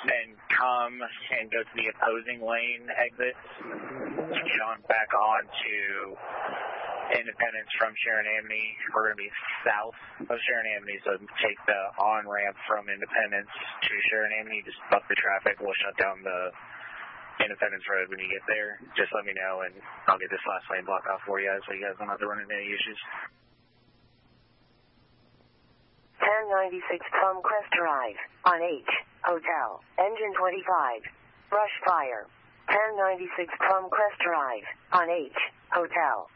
and come and go to the opposing lane exits, get on back on to Independence from Sharon Amity. We're going to be south of Sharon Amity, so take the on-ramp from Independence to Sharon Amity. Just buck the traffic. We'll shut down the Independence Road when you get there. Just let me know, and I'll get this last lane blocked off for you guys so you guys don't have to run into any issues. 1096 Plum Crest Drive on H. Hotel. Engine 25. Brush fire. 1096 Plum Crest Drive on H. Hotel.